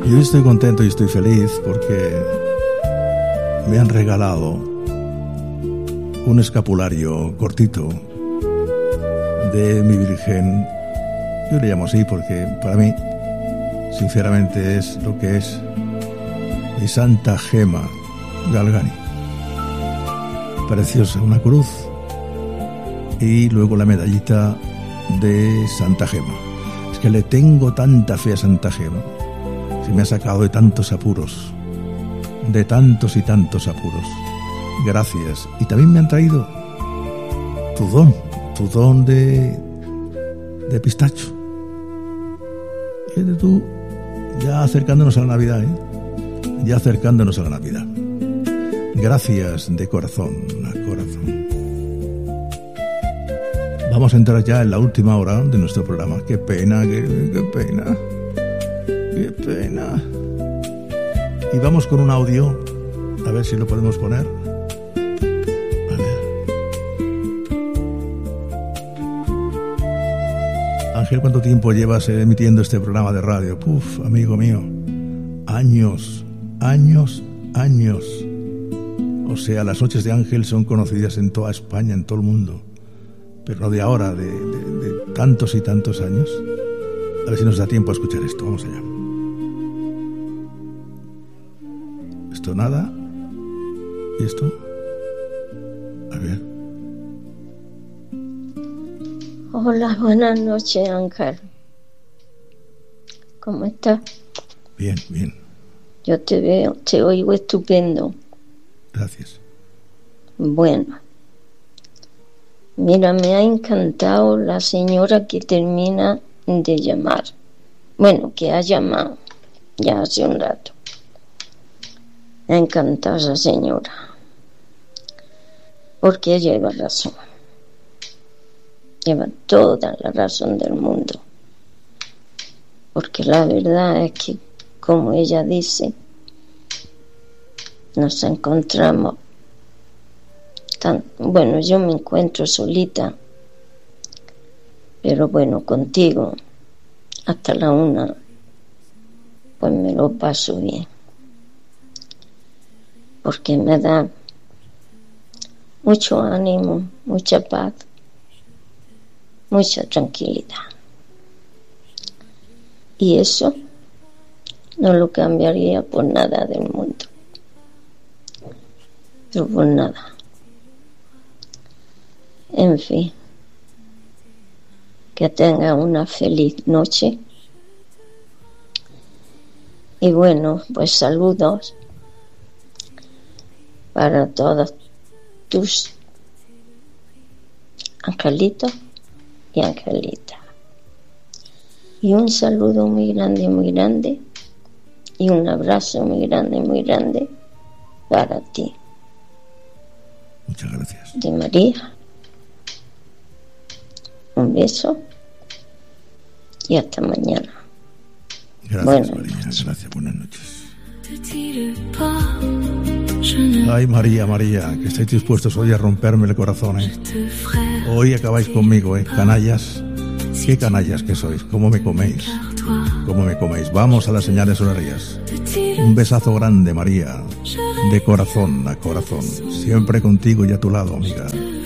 Yo estoy contento y estoy feliz porque me han regalado un escapulario cortito de mi Virgen. Yo le llamo así porque para mí, sinceramente, es lo que es mi Santa Gema Galgani. Preciosa, una cruz y luego la medallita de Santa Gema. Es que le tengo tanta fe a Santa Gema. Se me ha sacado de tantos apuros, de tantos y tantos apuros. Gracias. Y también me han traído tu don de pistacho. Fíjate tú, ya acercándonos a la Navidad, ya acercándonos a la Navidad. Gracias de corazón a corazón. Vamos a entrar ya en la última hora de nuestro programa. Qué pena, qué pena. Qué pena. Y vamos con un audio, a ver si lo podemos poner. A ver. Ángel, ¿cuánto tiempo llevas emitiendo este programa de radio? Puf, amigo mío. Años. O sea, las noches de Ángel son conocidas en toda España, en todo el mundo. Pero no de ahora, de tantos y tantos años. A ver si nos da tiempo a escuchar esto. Vamos allá. Esto nada. ¿Y esto? A ver. Hola, buenas noches, Ángel. ¿Cómo estás? Bien, bien. Yo te oigo estupendo. Gracias. Bueno. Mira, me ha encantado la señora que termina de llamar. Bueno, que ha llamado ya hace un rato. Me ha encantado esa señora. Porque lleva razón. Lleva toda la razón del mundo. Porque la verdad es que, como ella dice, nos encontramos bueno, yo me encuentro solita, pero bueno, contigo hasta la 1 pues me lo paso bien, porque me da mucho ánimo, mucha paz, mucha tranquilidad, y eso no lo cambiaría por nada del mundo, pero por nada. En fin, que tenga una feliz noche. Y bueno, pues saludos para todos tus angelitos y angelitas. Y un saludo muy grande, y un abrazo muy grande para ti. Muchas gracias. De María. Un beso y hasta mañana. Gracias, María. Gracias, buenas noches. Ay, María, que estáis dispuestos hoy a romperme el corazón, Hoy acabáis conmigo, canallas. Qué canallas que sois. ¿Cómo me coméis? Vamos a las señales horarias. Un besazo grande, María. De corazón a corazón. Siempre contigo y a tu lado, amiga.